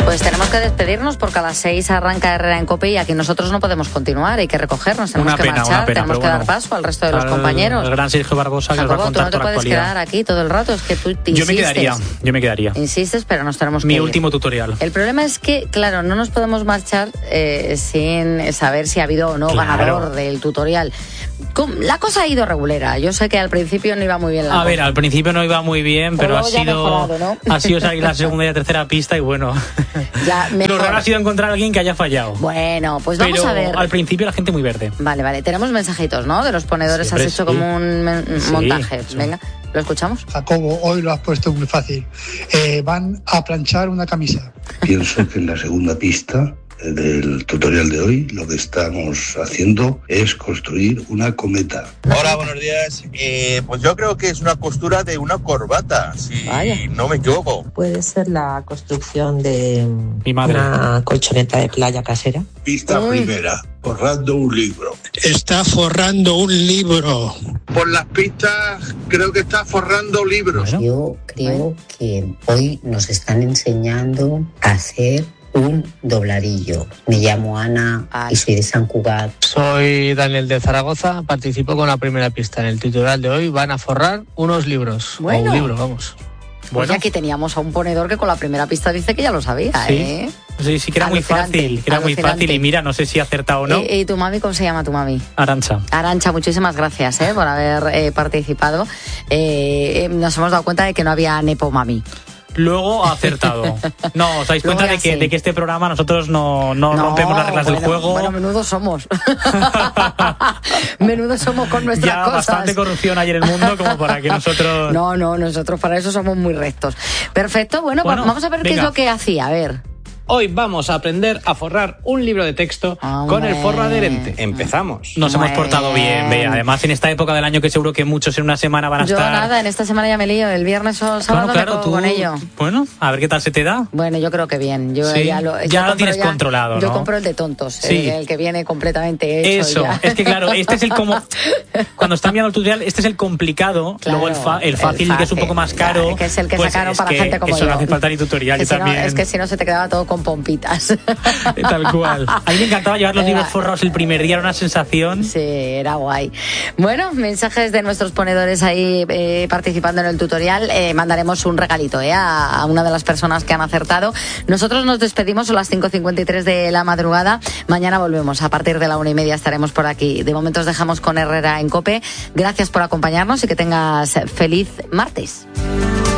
Pues tenemos que despedirnos porque a las 6 arranca Herrera en COPE y aquí nosotros no podemos continuar, hay que recogernos, tenemos que marchar, tenemos que dar paso al resto de los compañeros. El gran Sergio Barbosa que Jacobo, nos va a contar toda la actualidad. Tú no te puedes quedar aquí todo el rato, es que tú te insistes. Yo me quedaría. Insistes, pero nos tenemos que Mi ir. último tutorial. El problema es que, claro, no nos podemos marchar sin saber si ha habido o no ganador del tutorial. La cosa ha ido regulera. Yo sé que al principio no iba muy bien la cosa. A ver, al principio no iba muy bien, pero ha sido salir la segunda y la tercera pista y bueno. Lo raro ha sido encontrar a alguien que haya fallado. Bueno, pues vamos a ver. Al principio la gente muy verde. Vale. Tenemos mensajitos, ¿no? De los ponedores. Siempre has hecho como un montaje. Sí. Venga, ¿lo escuchamos? Jacobo, hoy lo has puesto muy fácil. Van a planchar una camisa. Pienso que en la segunda pista del tutorial de hoy lo que estamos haciendo es construir una cometa. Hola, buenos días. Pues yo creo que es una costura de una corbata, si no me equivoco. Puede ser la construcción de una colchoneta de playa casera. Pista primera, forrando un libro. Está forrando un libro. Por las pistas creo que está forrando libros. Yo creo que hoy nos están enseñando a hacer un dobladillo. Me llamo Ana y soy de San Cugat. Soy Daniel de Zaragoza, participo con la primera pista. En el tutorial de hoy van a forrar unos libros. Bueno. O un libro, vamos. Pues aquí teníamos a un ponedor que con la primera pista dice que ya lo sabía, ¿eh? Sí, que era muy fácil. Y mira, no sé si ha acertado o no. ¿Y tu mami cómo se llama tu mami? Arancha, muchísimas gracias por haber participado. Nos hemos dado cuenta de que no había Nepo Mami. Luego ha acertado. No, os dais cuenta de que este programa nosotros no rompemos las reglas del juego. Bueno, menudo somos. Menudo somos con nuestras ya cosas. Bastante corrupción hay en el mundo como para que nosotros... No, nosotros para eso somos muy rectos. Perfecto, bueno, pues vamos a ver qué es lo que hacía. A ver. Hoy vamos a aprender a forrar un libro de texto con el forro adherente. Empezamos. Nos hemos portado bien, Bea. Además, en esta época del año que seguro que muchos en una semana van a estar... Yo nada, en esta semana ya me lío. El viernes o sábado me pongo con ello. Bueno, a ver qué tal se te da. Bueno, yo creo que bien. Yo ya lo tienes controlado, ¿no? Yo compro el de tontos, el que viene completamente hecho. Eso, es que claro, este es el como... Cuando está enviando el tutorial, este es el complicado, luego el fácil, que es un poco más caro. Que es el que sacaron para gente como yo. Eso no hace falta ni tutorial, yo también. Es que si no se te quedaba todo con pompitas. Tal cual. A mí me encantaba llevar los libros forrados el primer día, era una sensación. Sí, era guay. Bueno, mensajes de nuestros ponedores ahí participando en el tutorial. Mandaremos un regalito a una de las personas que han acertado. Nosotros nos despedimos a las 5:53 de la madrugada. Mañana volvemos, a partir de la 1:30 estaremos por aquí. De momento os dejamos con Herrera en COPE. Gracias por acompañarnos y que tengas feliz martes.